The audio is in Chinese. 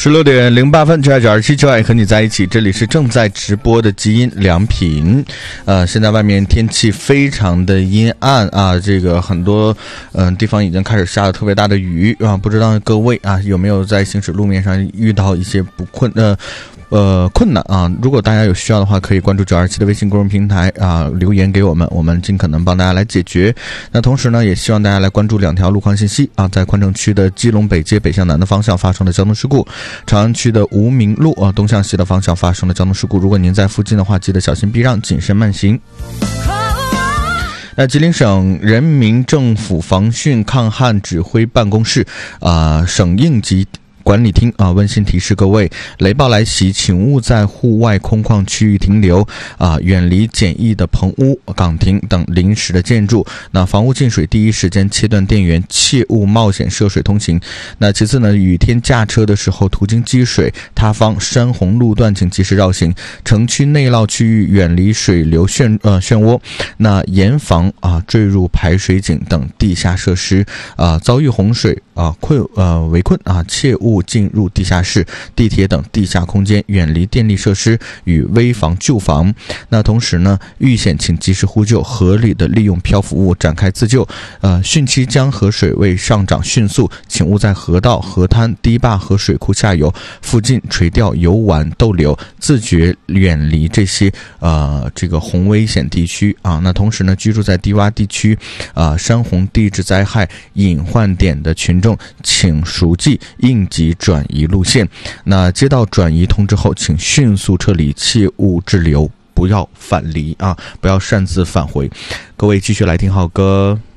16点08分，92927就爱和你在一起。这里是正在直播的极音良品。现在外面天气非常的阴暗啊，这个很多地方已经开始下了特别大的雨啊，不知道各位啊有没有在行驶路面上遇到一些困难啊？如果大家有需要的话，可以关注927的微信公众平台啊，留言给我们，我们尽可能帮大家来解决。那同时呢，也希望大家来关注两条路况信息啊，在宽城区的基隆北街北向南的方向发生的交通事故，长安区的无名路啊东向西的方向发生的交通事故。如果您在附近的话，记得小心避让，谨慎慢行。那吉林省人民政府防汛抗旱指挥办公室省应急管理厅啊，温馨提示各位，雷暴来袭，请勿在户外空旷区域停留啊，远离简易的棚屋、岗亭等临时的建筑。那房屋进水，第一时间切断电源，切勿冒险涉水通行。那其次呢，雨天驾车的时候，途经积水、塌方、山洪路段，请及时绕行。城区内涝区域远离水流漩涡。那严防坠入排水井等地下设施遭遇洪水围困切勿进入地下室、地铁等地下空间，远离电力设施与危房旧房。那同时呢，遇险请及时呼救，合理的利用漂浮物展开自救。汛期江河水位上涨迅速，请勿在河道、河滩、堤坝和水库下游附近垂钓、游玩、逗留，自觉远离这些这个洪危险地区啊。那同时呢，居住在低洼地区山洪地质灾害隐患点的群众，请熟记应急转移路线。那接到转移通知后，请迅速撤离，切勿滞留，不要返离啊，不要擅自返回。各位继续来听好歌。